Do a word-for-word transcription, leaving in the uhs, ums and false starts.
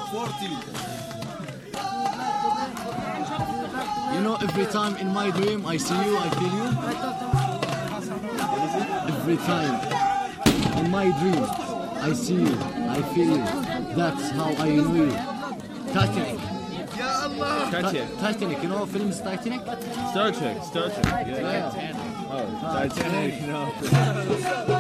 fourteen. You know, every time in my dream I see you, I feel you. Every time in my dream I see you, I feel you. That's how I know you. Titanic. Ya Allah. Titanic. Titanic, you know films Titanic? Star Trek. Star Trek. Yeah. Yeah. Oh, Titanic. No.